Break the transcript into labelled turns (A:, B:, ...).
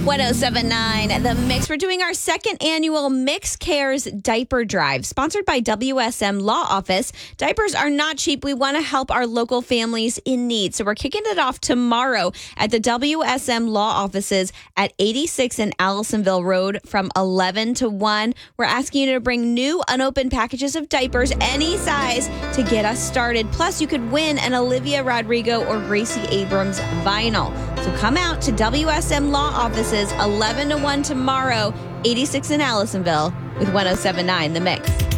A: 1079 The Mix. We're doing our second annual Mix Cares Diaper Drive, sponsored by WSM Law Office. Diapers are not cheap. We want to help our local families in need. So we're kicking it off tomorrow at the WSM Law Offices at 86 and Allisonville Road from 11 to 1. We're asking you to bring new unopened packages of diapers, any size, to get us started. Plus, you could win an Olivia Rodrigo or Gracie Abrams vinyl. So come out to WSM Law Offices 11 to 1 tomorrow, 86 in Allisonville, with 1079 The Mix.